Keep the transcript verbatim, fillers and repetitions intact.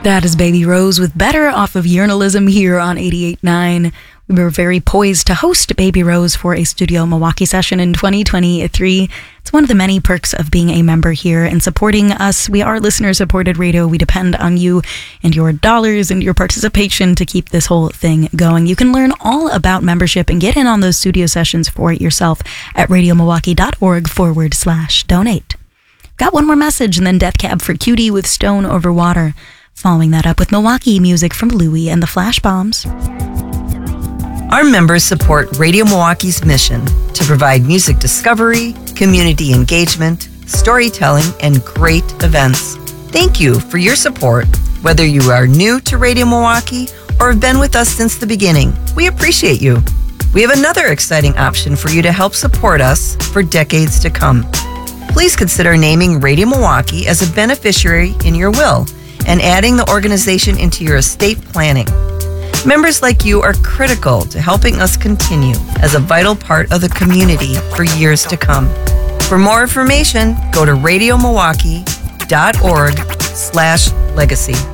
That is Baby Rose with Better off of Urinalism here on eighty-eight point nine. We were very poised to host Baby Rose for a Studio Milwaukee session in twenty twenty-three. It's one of the many perks of being a member here and supporting us. We are listener-supported radio. We depend on you and your dollars and your participation to keep this whole thing going. You can learn all about membership and get in on those studio sessions for yourself at radiomilwaukee.org forward slash donate. Got one more message and then Death Cab for Cutie with Stone Over Water. Following that up with Milwaukee music from Louie and the Flash Bombs. Our members support Radio Milwaukee's mission to provide music discovery, community engagement, storytelling, and great events. Thank you for your support, whether you are new to Radio Milwaukee or have been with us since the beginning. We appreciate you. We have another exciting option for you to help support us for decades to come. Please consider naming Radio Milwaukee as a beneficiary in your will and adding the organization into your estate planning. Members like you are critical to helping us continue as a vital part of the community for years to come. For more information, go to radiomilwaukee.org slash legacy.